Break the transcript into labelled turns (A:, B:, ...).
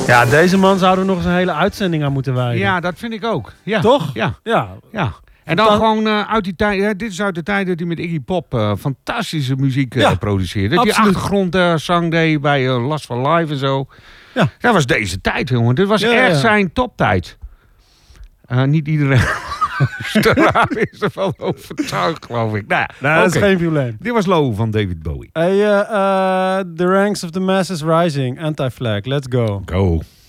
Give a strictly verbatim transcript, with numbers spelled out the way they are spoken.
A: Ja, deze man zouden we nog eens een hele uitzending aan moeten wijden.
B: Ja, dat vind ik ook. Ja.
A: Toch?
B: Ja.
A: Ja.
B: ja. En dan, dan gewoon uh, uit die tijd... Ja, dit is uit de tijd dat hij met Iggy Pop uh, fantastische muziek uh, ja, produceerde. Dat hij achtergrondzang uh, deed bij uh, Last for Life en zo. Ja. Dat was deze tijd, jongen. Dit was ja, echt ja. zijn toptijd. Uh, niet iedereen... Straat is er wel overtuigd, geloof ik. Nou,
A: nee, okay. Dat is geen probleem.
B: Dit was Low van David Bowie.
A: Hey, uh, uh, the ranks of the masses rising. Anti-flag. Let's go.
B: Go.